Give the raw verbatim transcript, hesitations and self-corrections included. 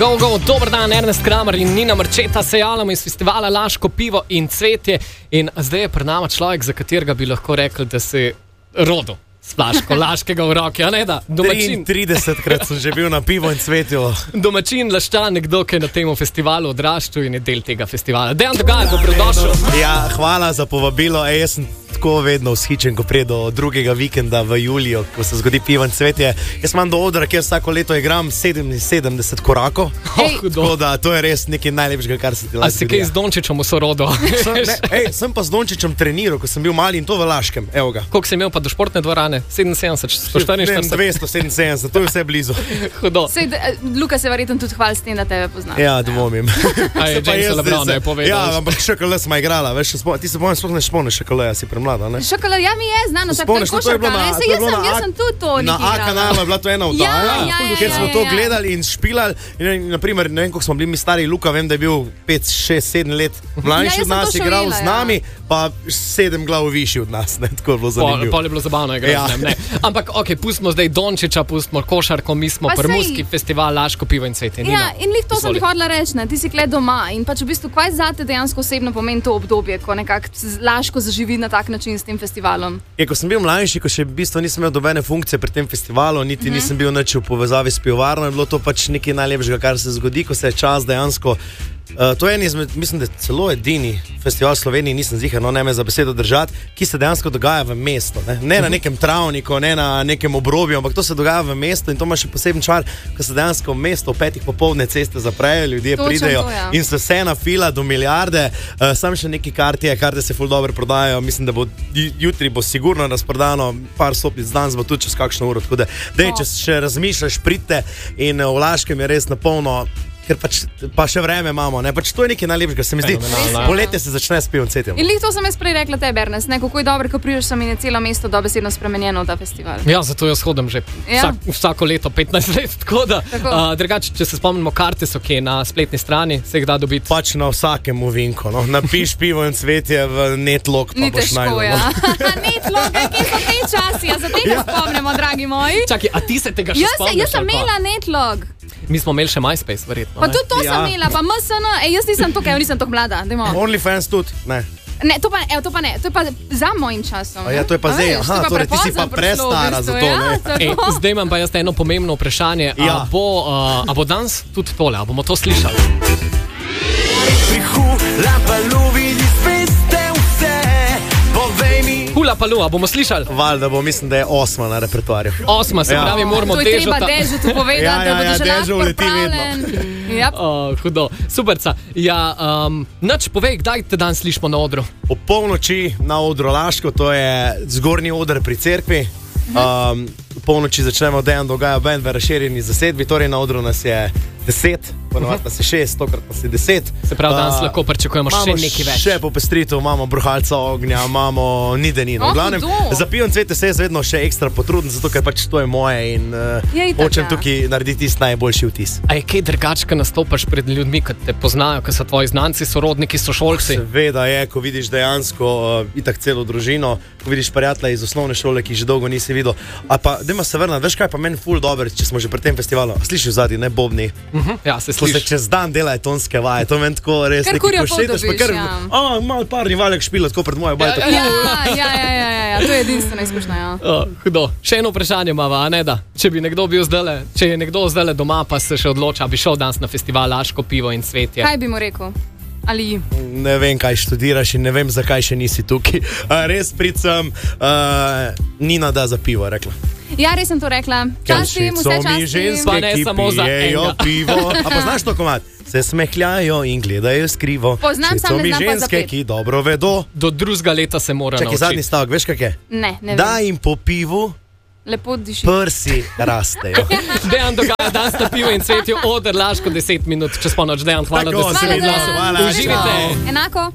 Go, go, dober dan, Ernest Kramer in Nina Marčeta se javljamo iz festivala Laško pivo in cvetje. In zdaj je pred nama človek, za katerega bi lahko rekli, da se rodil s flaško Laškega v roki, a ne da? Domačin. triintridesetkrat sem že bil na pivo in cvetju. Domačin, Laščan, nekdo, ki je na tem festivalu odraščal in je del tega festivala. Dejan Dogaj, dobrodošel. Ja, hvala za povabilo. Ej, jaz sem tako vedno vzhičen, ko pride do drugega vikenda v juliju, ko se zgodi pivo in cvetje. Jaz imam do odra, kjer vsako leto igram sedeminsedemdeset korakov. Oh, tako da to je res nekaj najlepšega, kar se ti lahko zgodi. A si kaj z Dončićem v sorodu? Sem, ne, ej, sem pa z Dončićem treniral, ko sem bil mali in to v Laškem. Evo ga. Koliko si imel pa do športne dvorane? sedeminsedemdeset, sto štiriinštirideset? dvesto sedeminsedemdeset, to je vse blizu. Hudo. Sej, Luka se verjetno tudi hvali s tem, da tebe pozna. Ja, dvomim. A je James Lebrone je povedal. Ja, ampak še kole smo igrala, veš, spom, ti se bojim sploh ne spomniš, še kole, ja si premlada, ne? Šokola, ja mi je znano, tako Spomniš, to je bilo na, Sej, jaz, sem, jaz sem tudi to na A kanalu je bila to ena oddaja, Ja, ja, ja, kjer smo ja, to ja. gledali in špilali. In, naprimer, ne vem, koliko smo bili mi stari, Luka, vem, da je bil pet, šest, sedem let Ja, mlajši jaz od sem nas, to še igral videla, z nami, pa sedem glav višji od nas, ne, tako je bilo Pol, zanimivo. pol je bilo zabavno igrati Ja. z njim, ne. Ampak, ok, pustimo zdaj Dončića, pustimo košarko, mi smo Pa sej- prmuski festival Laško pivo in cvetje. Nina, Ja, in lih to sem izvoli. ti hodila reči, ne, ti si kle doma in pač v bistvu kaj zate dejansko osebno pomeni to obdobje, ko nekako z- Laško zaživi na tak način s tem festivalom. Je, ko sem bil mlajši, ko še v bistvu nisem imel dobene funkcije pri tem festivalu, niti mm-hmm. nisem bil nič v povezavi s pivovarno, je bilo to pač nekaj najlepšega, kar se zgodi, ko se je čas dejansko. Uh, to je en izmed, mislim, da je celo edini festival v Sloveniji, nisem ziher, no ne me za besedo držati, ki se dejansko dogaja v mestu. Ne, ne na nekem travniku, ne na nekem obrobju, ampak to se dogaja v mestu in to ima še poseben čar, ko se dejansko v mestu v petih popoldne ceste zaprejo, ljudje Točno pridejo to, ja. in se vse nafila do milijarde. Uh, sam še neki kartije, karte se ful dobro prodajajo, mislim, da bo ju- jutri bo sigurno razprodano, par sopic danes bo tudi čez kakšno uro. Tako da, dej, če še razmišljaš, pridite in uh, v Laškem je res napolno. Ker pač, pa še vreme imamo, ne? Pač to je nekaj najlepšega, se mi zdi. Fenomenalno, ja. Poletje se začne s pivom cvetjem. In lih to sem jaz prej rekla tebi, Ernest, ne, kako je dobro, ko prideš sem in je celo mesto dobesedno spremenjeno v ta festival. Ja, zato jaz hodim že Ja. vsak, vsako leto petnajst let, tako da Tako. uh, drugače, če se spomnimo, karte so kje na spletni strani, se jih da dobiti. Pač na vsakem uvinku, no? Napiš pivo in cvetje v netlog, pa Ni boš težko, najdel. ja. No? Ni tloga, kje so te časi, ja, za tega spomnimo, dragi moji. Čakaj, a ti se tega še Jaz, se- spomniš? jaz sem ali pa? imela netlog. Mi smo imeli še MySpace, verjetno. Pa ne? tudi to Ja. sem imela, pa M S N, ej, jaz nisem tukaj, nisem tako mlada, dajmo. OnlyFans tudi, ne. Ne, to pa, evo, to pa ne, to je pa za mojim časom. A ja, to je pa A zdaj, veš, aha, to je torej ti si prepozno pa prestara prišlo v bistvu, za to, ne? ja, Ej, tako. zdaj imam pa jaz eno pomembno vprašanje. Ja. A, bo, uh, a bo danes tudi tole, a bomo to slišali? Hula palu, a bomo slišali? Valjda bo, mislim, da je osma na repertoarju. Osma, se Ja. pravi, moramo To je treba dežo. Dežu povedati, Ja, ja, da bo ja, že Dežu lahko uleti vedno. pripravljen. Yep. Oh, hudo, superca. Ja, um, nač povej, kdaj te dan slišimo na odru? Ob polnoči na odru Laško, to je zgornji oder pri cerkvi. Um, v polnoči začnemo Dejan Dogaj band v razširjeni zasedbi, torej na odru nas je deset, ponovadi nas je šest, tokrat nas je deset. Se pravi, danes Uh, lahko pričakujemo še Imamo nekaj več. Še popestritev, imamo bruhalca ognja, imamo nidenino. Oh, V glavnem, hudo. za pivo in cvetje se jaz vedno še ekstra potrudim, zato ker pač to je moje in uh, Je itak, hočem ja. tukaj narediti tisti najboljši vtis. A je kaj drugače, ko nastopaš pred ljudmi, ki te poznajo, ki so tvoji znanci, sorodniki, sošolci? Seveda je, ko vidiš dejansko uh, itak celo družino, ko vidiš prijatelje iz osnovne šole, ki jih že dolgo nisi videl. A pa, dajmo se vrniti, veš kaj pa meni ful dobro, če smo že pri tem festivalu. A slišiš zadnji, ne bobni. Uh-huh. Ja, se Ko se sliši. čez dan delajo tonske vaje, to meni tako res Kar neki kurjo pot košetaš, pa dobiš, kar, ja. a, malo parni valjak špila, tako pred mojo bajto. Ja, Ja, ja, ja, ja, ja, ja, to je edinstvena izkušnja. Ja. Oh, hudo. Še eno vprašanje imamo, a ne da? Če bi nekdo bil zdajle, če je nekdo zdajle doma, pa se še odloča, bi šel danes na festival Laško pivo in cvetje. Kaj bi mu rekel? Ali Ne vem, kaj študiraš in ne vem, zakaj še nisi tukaj. A, res pricam, uh, Nina da za pivo, rekla. Ja, res sem to rekla. Častim, vse Ker so mi častim. ženske, Pa ne ki samo za pijejo enega. pivo. A poznaš to komad? Se smehljajo in gledajo skrivo. Poznam, Všeč samo so ne mi znam pa ženske, zapeti. ki dobro vedo. Do drugega leta se mora Čakaj, zadnji naučiti. stavek, veš kak je? Ne, ne vem. Da jim po pivu Lepo diši. prsi rastejo. Dejan Dogaj, danes na pivo in cvetje, oder Laško deset minut, čez ponoč. Dejan, hvala, Tako, da si se bil vidimo, z nami. hvala. Uživajte. Enako.